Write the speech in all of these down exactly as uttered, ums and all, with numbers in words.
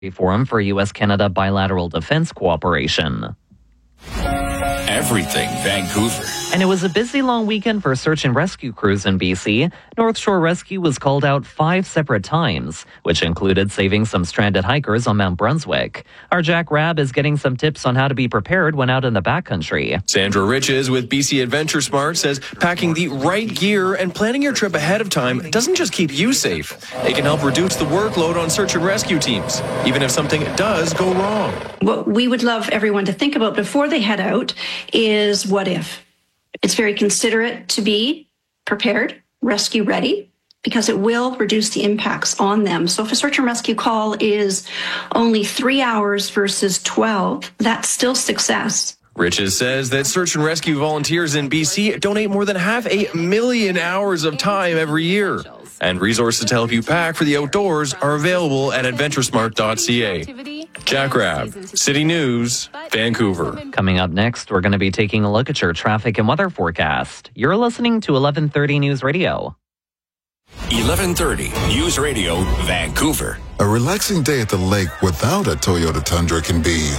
Forum for U S Canada bilateral defense cooperation. Everything Vancouver. And it was a busy long weekend for search and rescue crews in B C. North Shore Rescue was called out five separate times, which included saving some stranded hikers on Mount Brunswick. Our Jack Rabb is getting some tips on how to be prepared when out in the backcountry. Sandra Riches with B C Adventure Smart says packing the right gear and planning your trip ahead of time doesn't just keep you safe. It can help reduce the workload on search and rescue teams, even if something does go wrong. What we would love everyone to think about before they head out is what if. It's very considerate to be prepared, rescue ready, because it will reduce the impacts on them. So if a search and rescue call is only three hours versus twelve, that's still success. Riches says that search and rescue volunteers in B C donate more than half a million hours of time every year. And resources to help you pack for the outdoors are available at adventure smart dot c a. Jack Rabb, City News, Vancouver. Coming up next, we're going to be taking a look at your traffic and weather forecast. You're listening to eleven thirty News Radio. eleven thirty News Radio, Vancouver. A relaxing day at the lake without a Toyota Tundra can be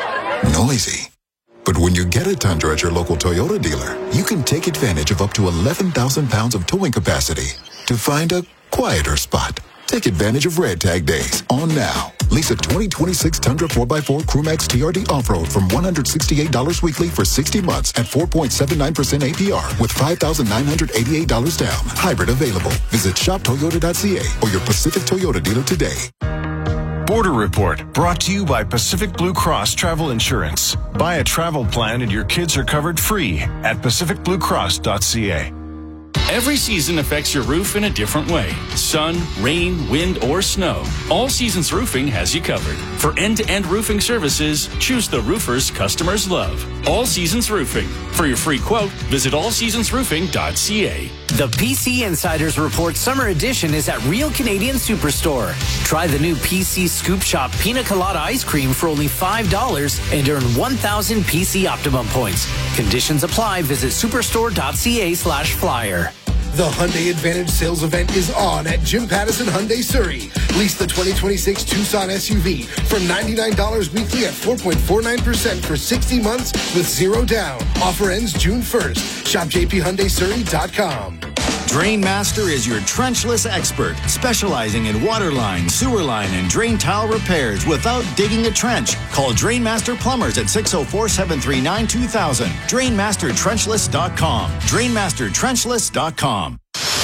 noisy. But when you get a Tundra at your local Toyota dealer, you can take advantage of up to eleven thousand pounds of towing capacity to find a quieter spot. Take advantage of Red Tag Days on now. Lease a twenty twenty-six Tundra four by four Crewmax T R D Off-Road from one hundred sixty-eight dollars weekly for sixty months at four point seven nine percent A P R with five thousand nine hundred eighty-eight dollars down. Hybrid available. Visit shop toyota dot c a or your Pacific Toyota dealer today. Border Report, brought to you by Pacific Blue Cross Travel Insurance. Buy a travel plan and your kids are covered free at pacific blue cross dot c a. Every season affects your roof in a different way. Sun, rain, wind, or snow. All Seasons Roofing has you covered. For end-to-end roofing services, choose the roofers customers love. All Seasons Roofing. For your free quote, visit all seasons roofing dot c a. The P C Insiders Report Summer Edition is at Real Canadian Superstore. Try the new P C Scoop Shop Pina Colada Ice Cream for only five dollars and earn one thousand P C Optimum points. Conditions apply. Visit superstore dot c a slash flyer. The Hyundai Advantage sales event is on at Jim Pattison Hyundai Surrey. Lease the twenty twenty-six Tucson S U V for ninety-nine dollars weekly at four point four nine percent for sixty months with zero down. Offer ends June first. Shop j p hyundai surrey dot com. Drainmaster is your trenchless expert, specializing in water line, sewer line, and drain tile repairs without digging a trench. Call Drainmaster Plumbers at six oh four, seven three nine, two thousand. drainmaster trenchless dot com. drainmaster trenchless dot com.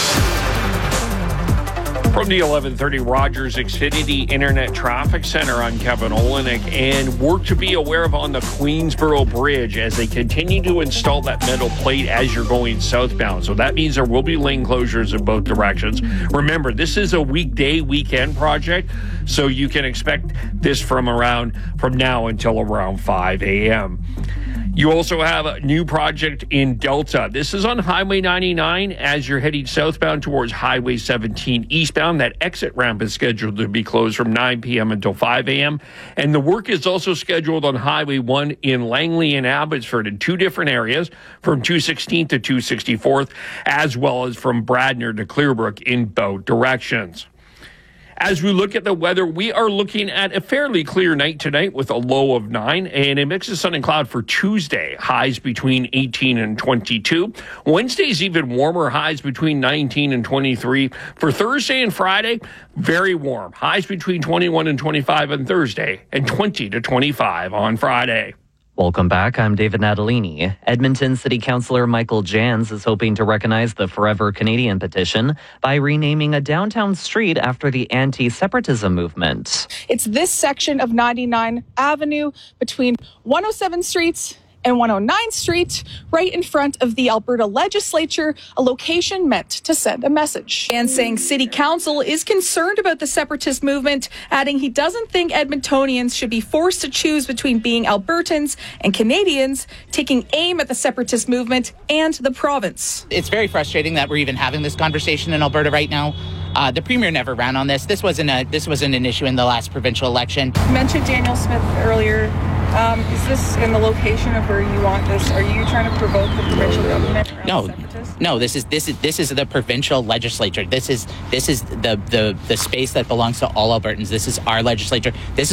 From the eleven thirty Rogers Xfinity Internet Traffic Center, I'm Kevin Olenek, and work to be aware of on the Queensboro Bridge as they continue to install that metal plate as you're going southbound. So that means there will be lane closures in both directions. Remember, this is a weekday, weekend project, so you can expect this from around from now until around five a.m. You also have a new project in Delta. This is on Highway ninety-nine as you're heading southbound towards Highway seventeen eastbound. That exit ramp is scheduled to be closed from nine p.m. until five a.m. And the work is also scheduled on Highway one in Langley and Abbotsford in two different areas, from two sixteenth to two sixty-fourth, as well as from Bradner to Clearbrook in both directions. As we look at the weather, we are looking at a fairly clear night tonight with a low of nine and a mix of sun and cloud for Tuesday. Highs between eighteen and twenty-two. Wednesday's even warmer, highs between nineteen and twenty-three. For Thursday and Friday, very warm. Highs between twenty-one and twenty-five on Thursday and twenty to twenty-five on Friday. Welcome back. I'm David Natalini. Edmonton City Councillor Michael Jans is hoping to recognize the Forever Canadian petition by renaming a downtown street after the anti-separatism movement. It's this section of ninety-ninth Avenue between one oh seventh Street and one oh ninth Street, right in front of the Alberta Legislature, a location meant to send a message. And saying City Council is concerned about the separatist movement, adding he doesn't think Edmontonians should be forced to choose between being Albertans and Canadians, taking aim at the separatist movement and the province. It's very frustrating that we're even having this conversation in Alberta right now. Uh, the Premier never ran on this. This wasn't a this wasn't an issue in the last provincial election. You mentioned Daniel Smith earlier. Um, is this in the location of where you want this? Are you trying to provoke the provincial government? No, no. This is this is this is the provincial legislature. This is this is the the the space that belongs to all Albertans. This is our legislature. This is